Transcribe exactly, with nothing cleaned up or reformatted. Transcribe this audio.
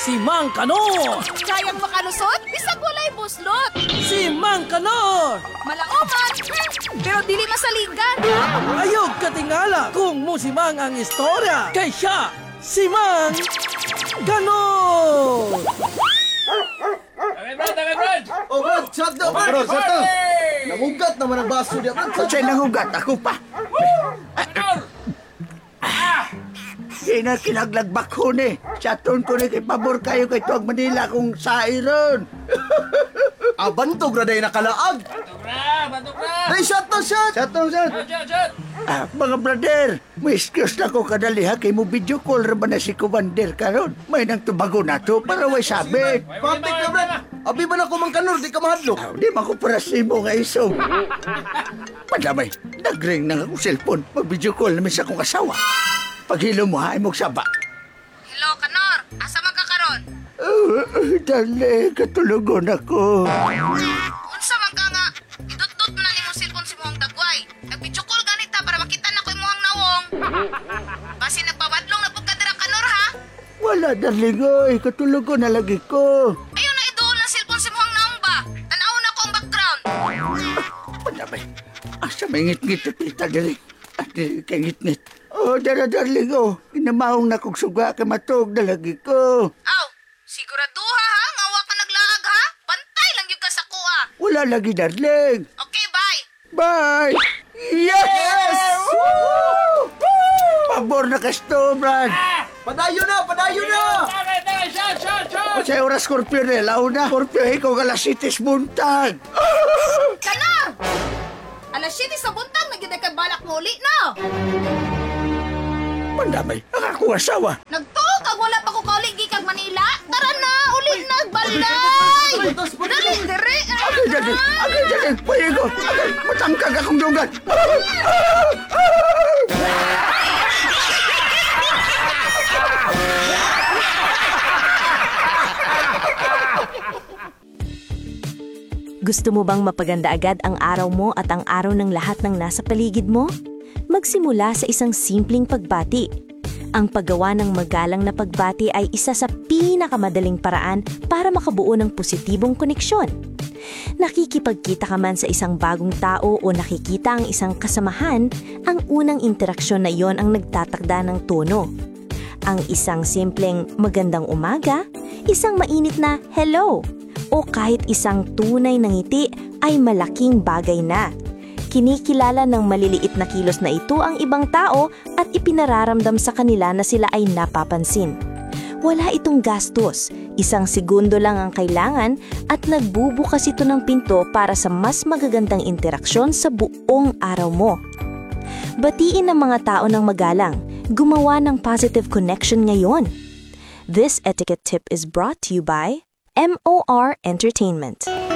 Si Mang Kanor! Kayang makalusot, bisag walay buslot. Si Mang Kanor! Malaoman, hmm, pero dili masaligan. Ayog katingala kung musimang ang istorya. Kay siya, si Mang Kanor! Okay, Brad! Okay, Brad! Oh, Brad! Shut down, Brad! Brad, shut down! Namugat naman ang baso niya, Brad! Sa'y nangugat ako pa. Di na kinaglagbak ko ni. Chaton ko ni kay pabor kayo kay Tuwag Manila kung sairon. Abantog na dahil nakalaag! Batok, Brad! Batok, Brad! Ay, shut down, shut! Chaton, shot. Shut, shut, shut! Ah, mga brother, may excuse na ko kadali ha kay mo video call ra ba na si Commander karon. May nang tubago na to para way sabit. Patik na, Brad! Abi ba na ko Mang Kanor, di ka mahadlo? Ah, di man ko para sa imo nga iso. Padamay, nagring na akong cellphone. Mag-video call namin sa akong asawa. Paghilo mo ha, imong saba. Hello, Kanor. Asa man ka karon? Uh, dali, katulugon ako. Unsa man ka nga? Idot-dot mo na imong cellphone si Muhang Dagway. Nagpichukol ganita para makita na ko imong nawong. Basi nagpawadlong na pud ka dira, Kanor, ha? Wala, darling, oy. Katulugon na lagi ko. Ayaw na iduol na cellphone si Muhang Naong ba? Tanaw na ko ang background. Padamay, asa may ngit-ngit at kita diri. At diri kay ngit-ngit. Oh, dara, darling, oh. Inamahong na kong suga ka matog na lagi ko. Aw, siguraduha ha? Nga wa ka naglaag ha? Bantay lang yung ka sa kuha. Wala lagi, darling. Okay, bye. Bye! Yes! Woo! Pabor na kasto, Brad. Padayo na! Padayo na! Okay, okay, shut, shut, shut! Sa oras, Scorpio, relaw na. Scorpio, ikaw galasitis buntag. Kanor! Alas siyete sa buntag, nagyuday kay balak mo uli, no? Pandamay, ang akong asawa. Nagtuog kag wala pa ko kauli gikag Manila. Tara na, uli na balay. Dali, diri. Agay, dali, agay, dali. Pahigo, agay, matangkag akong dugat. Gusto mo bang mapaganda agad ang araw mo at ang araw ng lahat ng nasa paligid mo? Magsimula sa isang simpleng pagbati. Ang paggawa ng magalang na pagbati ay isa sa pinakamadaling paraan para makabuo ng positibong koneksyon. Nakikipagkita ka man sa isang bagong tao o nakikita ang isang kasamahan, ang unang interaksyon na iyon ang nagtatakda ng tono. Ang isang simpleng magandang umaga, isang mainit na hello, o kahit isang tunay na ngiti ay malaking bagay na. Kinikilala ng maliliit na kilos na ito ang ibang tao at ipinararamdam sa kanila na sila ay napapansin. Wala itong gastos, isang segundo lang ang kailangan at nagbubukas ito ng pinto para sa mas magagandang interaksyon sa buong araw mo. Batiin ang mga tao ng magalang, gumawa ng positive connection ngayon. This etiquette tip is brought to you by M O R Entertainment.